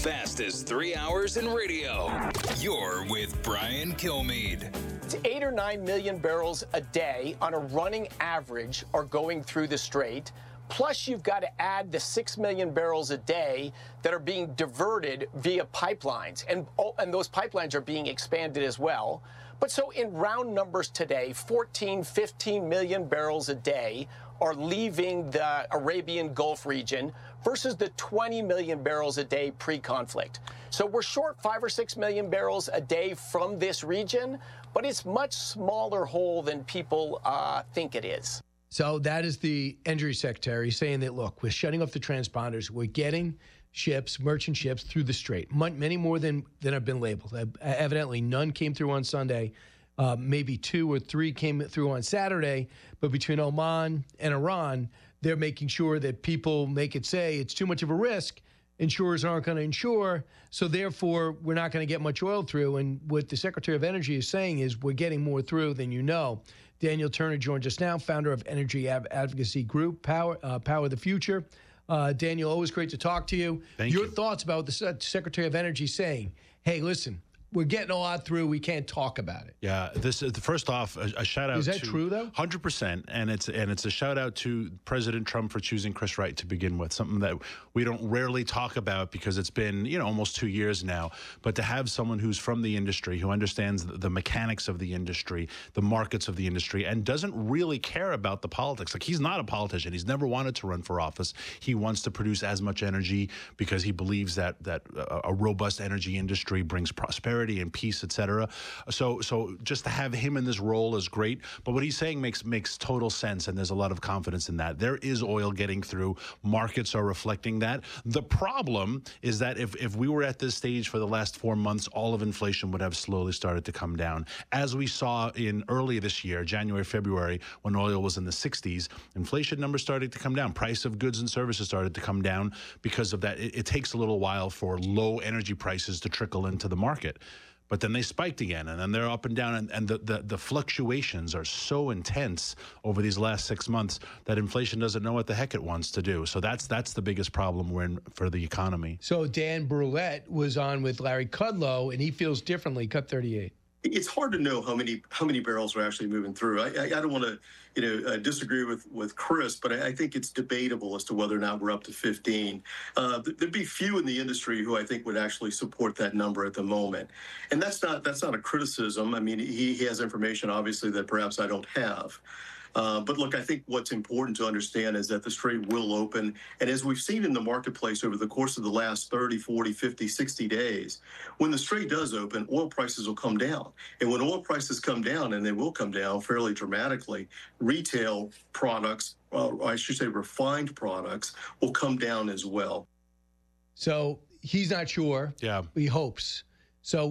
fastest 3 hours in radio. You're with Brian Kilmeade. It's 8 or 9 million barrels a day on a running average are going through the strait. Plus, you've got to add the 6 million barrels a day that are being diverted via pipelines. And those pipelines are being expanded as well. But so in round numbers today, 14, 15 million barrels a day are leaving the Arabian Gulf region versus the 20 million barrels a day pre-conflict. So we're short 5 or 6 million barrels a day from this region, but it's much smaller hole than people think it is. So that is the Energy Secretary saying that, look, we're shutting off the transponders. We're getting ships, merchant ships, through the strait. Many more than have been labeled. Evidently, none came through on Sunday. Maybe 2 or 3 came through on Saturday. But between Oman and Iran, they're making sure that people make it say it's too much of a risk. Insurers aren't going to insure, so therefore we're not going to get much oil through. And what the Secretary of Energy is saying is we're getting more through than you know. Daniel Turner joins us now, founder of energy advocacy group, Power the Future. Daniel, always great to talk to you. Thank you. Your thoughts about the Secretary of Energy saying, hey, listen, we're getting a lot through. We can't talk about it. Yeah, this is first off a shout out. Is that true though? 100%, and it's a shout out to President Trump for choosing Chris Wright to begin with. Something that we don't rarely talk about because it's been almost 2 years now. But to have someone who's from the industry, who understands the mechanics of the industry, the markets of the industry, and doesn't really care about the politics. Like, he's not a politician. He's never wanted to run for office. He wants to produce as much energy because he believes that a robust energy industry brings prosperity and peace, etc. So just to have him in this role is great. But what he's saying makes total sense, and there's a lot of confidence in that. There is oil getting through. Markets are reflecting that. The problem is that if we were at this stage for the last 4 months, all of inflation would have slowly started to come down. As we saw in early this year, January, February, when oil was in the 60s, inflation numbers started to come down. Price of goods and services started to come down because of that. It takes a little while for low energy prices to trickle into the market. But then they spiked again, and then they're up and down, and the fluctuations are so intense over these last 6 months that inflation doesn't know what the heck it wants to do. So that's the biggest problem we're in for the economy. So Dan Brulette was on with Larry Kudlow, and he feels differently. Cut 38. It's hard to know how many barrels are actually moving through. I don't want to disagree with Chris, but I think it's debatable as to whether or not we're up to 15. There'd be few in the industry who I think would actually support that number at the moment, and that's not a criticism. I mean, he has information obviously that perhaps I don't have. But look, I think what's important to understand is that the strait will open. And as we've seen in the marketplace over the course of the last 30, 40, 50, 60 days, when the strait does open, oil prices will come down. And when oil prices come down, and they will come down fairly dramatically, retail products, I should say refined products, will come down as well. So he's not sure. Yeah. He hopes. So